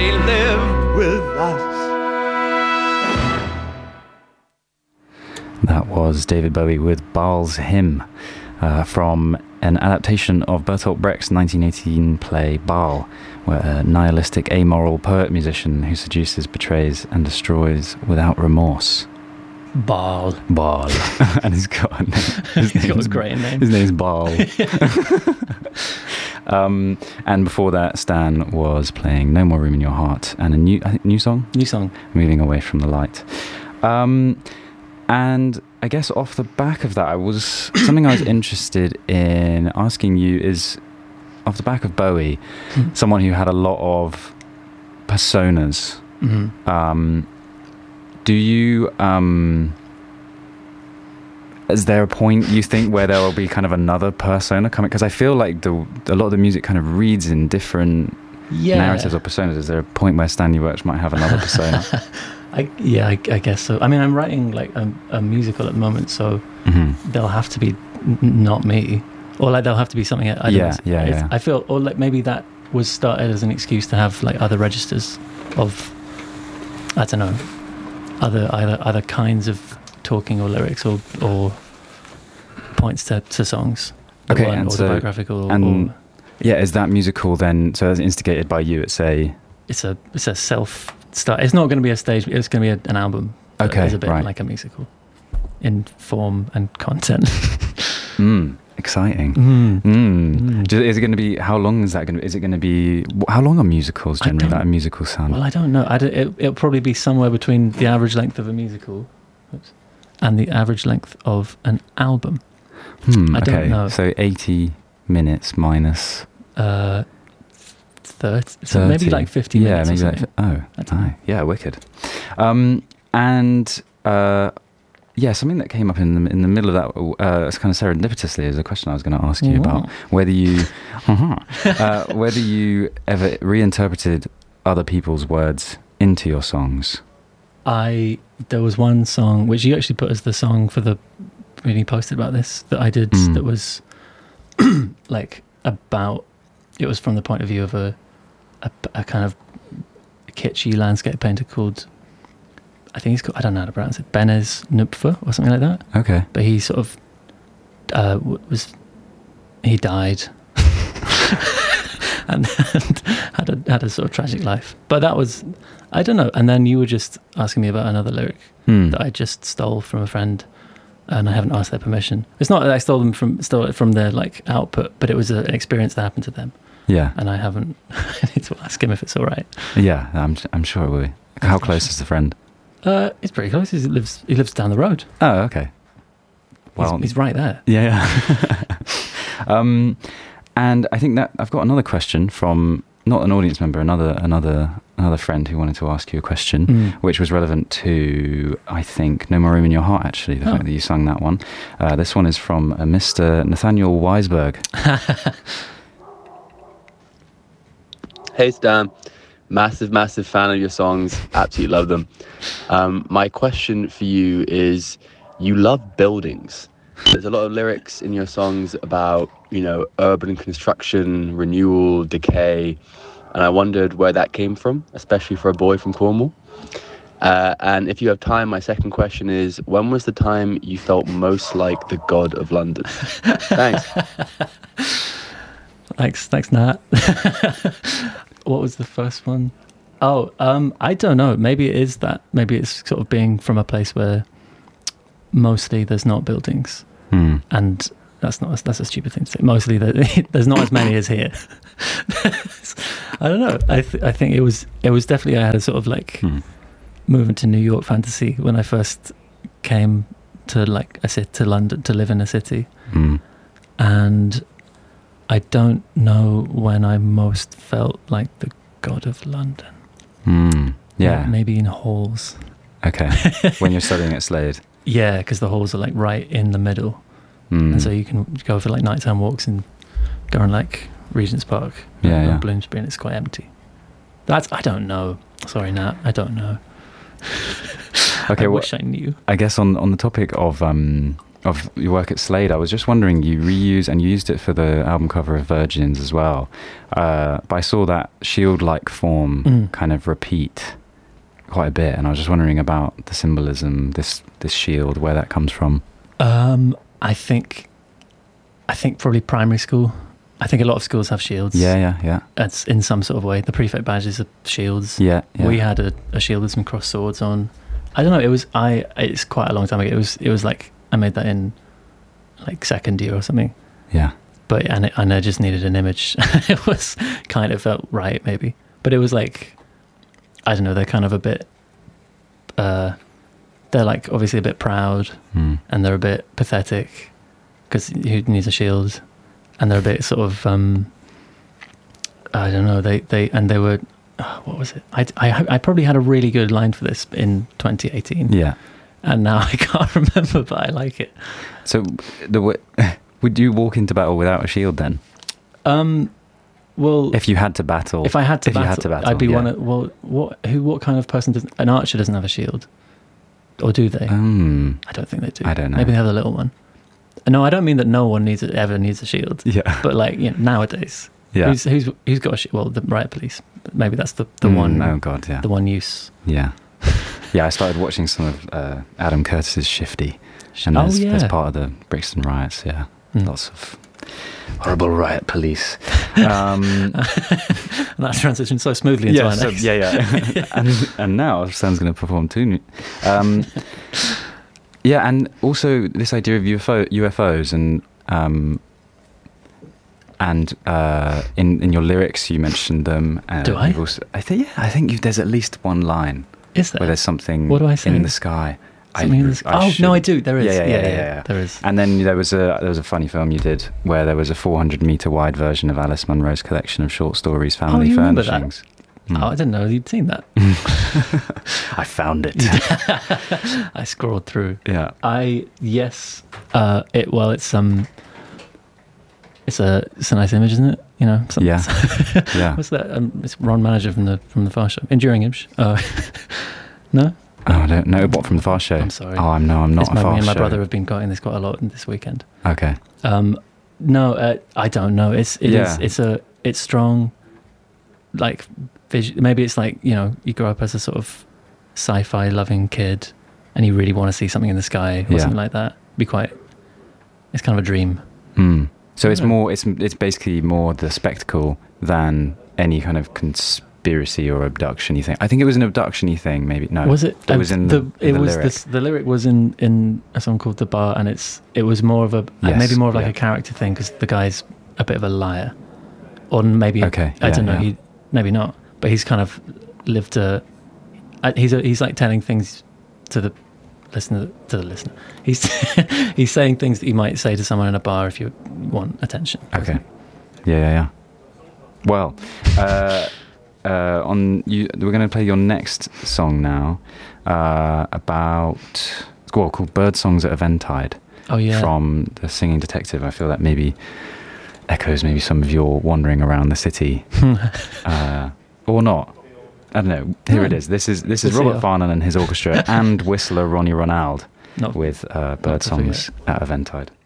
may live with us. That was David Bowie with Baal's Hymn from an adaptation of Bertolt Brecht's 1918 play Baal, where a nihilistic, amoral poet-musician who seduces, betrays and destroys without remorse. Baal. And he's got a name. He's got a great name. His name's Baal. And before that, Stan was playing No More Room in Your Heart and a new song? New song. Moving Away from the Light. And I guess off the back of that, something I was interested in asking you is, off the back of Bowie, someone who had a lot of personas, do you, is there a point you think where there will be kind of another persona coming? Because I feel like a lot of the music kind of reads in different narratives or personas. Is there a point where Stanley Welch might have another persona? I guess so. I mean, I'm writing like a musical at the moment, so they'll have to be not me, or like they'll have to be something. I feel, or like maybe that was started as an excuse to have like other registers of, I don't know, other kinds of talking or lyrics or points to songs. Okay, and autobiographical. Is that musical then? So it's instigated by you. It's a self. It's not going to be a stage. It's going to be an album. Okay, it's a bit like a musical in form and content. Exciting. Is it going to be? How long is that going to? Is it going to be? How long are musicals generally? Like a musical sound? Well, I don't know. It'll probably be somewhere between the average length of a musical and the average length of an album. I don't know. So 80 minutes minus. 30, so maybe like 50 minutes. Yeah, maybe wicked. Something that came up in the middle of that, kind of serendipitously, is a question I was going to ask you about whether you ever reinterpreted other people's words into your songs. There was one song which you actually put as the song for the, when you posted about this, that I did, that was like about, it was from the point of view of a kind of kitschy landscape painter called, I think he's called, I don't know how to pronounce it, Benez Nupfer or something like that. Okay. But he sort of he died and had a sort of tragic life. But that was, I don't know. And then you were just asking me about another lyric that I just stole from a friend, and I haven't asked their permission. It's not that I stole it from their like output, but it was an experience that happened to them. Yeah. And I haven't. I need to ask him if it's all right. Yeah, I'm sure it will be. How close is the friend? It's pretty close. He lives down the road. Oh, okay. Well, he's right there. Yeah. And I think that I've got another question from not an audience member, another friend who wanted to ask you a question, which was relevant to, I think, No More Room in Your Heart, actually, the fact that you sung that one. This one is from Mr. Nathaniel Weisberg. Hey Stan, massive fan of your songs, absolutely love them. My question for you is, you love buildings. There's a lot of lyrics in your songs about, urban construction, renewal, decay, and I wondered where that came from, especially for a boy from Cornwall. And if you have time, my second question is, when was the time you felt most like the god of London? Thanks. Thanks, Nat. What was the first one? Oh, I don't know. Maybe it is that. Maybe it's sort of being from a place where mostly there's not buildings, and that's a stupid thing to say. Mostly there's not as many as here. I don't know. I think it was definitely, I had a sort of like moving to New York fantasy when I first came to to London to live in a city, and I don't know when I most felt like the god of London. Yeah. Maybe in halls. Okay. When you're studying at Slade. Yeah, because the halls are like right in the middle. And so you can go for like nighttime walks and go on like Regent's Park. Yeah. Bloomsbury, and it's quite empty. I don't know. Sorry, Nat. I don't know. Okay, I wish I knew. I guess on the topic of of your work at Slade, I was just wondering, you reuse and you used it for the album cover of Virgins as well. But I saw that shield-like form kind of repeat quite a bit, and I was just wondering about the symbolism, this shield, where that comes from. I think probably primary school. I think a lot of schools have shields. Yeah. It's in some sort of way. The prefect badges are shields. Yeah. We had a shield with some crossed swords on. I don't know. It's quite a long time ago. It was like I made that in like second year or something. Yeah. But and I just needed an image. It was kind of felt right maybe. But it was like, I don't know. They're kind of a bit. They're like obviously a bit proud, and they're a bit pathetic because who needs a shield? And they're a bit sort of. I don't know. They were. What was it? I probably had a really good line for this in 2018. Yeah. And now I can't remember, but I like it. So, would you walk into battle without a shield then? Well, if you had to battle, if I had to battle, I'd be one of. Well, what kind of person does an archer doesn't have a shield, or do they? I don't think they do. I don't know. Maybe they have a little one. No, I don't mean that no one ever needs a shield. Yeah. But like nowadays, who's got a shield? Well, the riot police. Maybe that's the one. Oh God, yeah. The one use. Yeah. Yeah, I started watching some of Adam Curtis's Shifty, and there's part of the Brixton riots. Yeah, lots of horrible riot police. And that transitioned so smoothly into our next. and now Sam's going to perform too. Yeah, and also this idea of UFOs and in your lyrics you mentioned them. Do I? I think there's at least one line. Is there? Where there's something what do I say? in the sky. No, I do. There is. Yeah. There is. And then there was a funny film you did where there was a 400-meter wide version of Alice Munro's collection of short stories, Family Furnishings. Oh, I didn't know you'd seen that. I found it. I scrolled through. Yeah. It's a nice image, isn't it? You know. Yeah. Yeah. What's that? It's Ron Manager from the Far Show. Enduring Image. No. Oh, I don't know. What, from the Far Show? I'm sorry. Oh, I'm not a Far Show. Me and my brother have been getting this quite a lot this weekend. Okay. No, I don't know. It's strong. Like, maybe it's like, you grow up as a sort of sci-fi loving kid, and you really want to see something in the sky or something like that. It's kind of a dream. So it's more. It's basically more the spectacle than any kind of conspiracy or abduction-y thing. I think it was an abduction-y thing. Maybe no. Was it? It was in the lyric. The lyric was in a song called "The Bar," and it was more of a maybe more of like a character thing because the guy's a bit of a liar, or maybe I don't know. He maybe not, but he's kind of lived a. He's like telling things to the listener. He's saying things that you might say to someone in a bar if you want attention. Okay. Yeah. Well, we're going to play your next song now, called Bird Songs at Eventide. Oh yeah. From The Singing Detective. I feel that maybe echoes some of your wandering around the city, or not. I don't know. Here it is. This is Robert Farnon and his orchestra and whistler Ronnie Ronald with Bird Songs at Eventide.